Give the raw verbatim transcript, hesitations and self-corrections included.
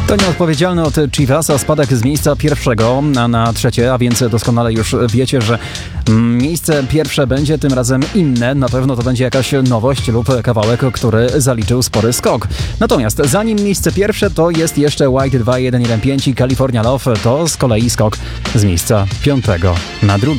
To nieodpowiedzialny od Chivasa spadek z miejsca pierwszego na, na trzecie, a więc doskonale już wiecie, że miejsce pierwsze będzie tym razem inne. Na pewno to będzie jakaś nowość lub kawałek, który zaliczył spory skok. Natomiast zanim miejsce pierwsze, to jest jeszcze White dwa jeden jeden pięć i California Love. To z kolei skok z miejsca piątego na drugie.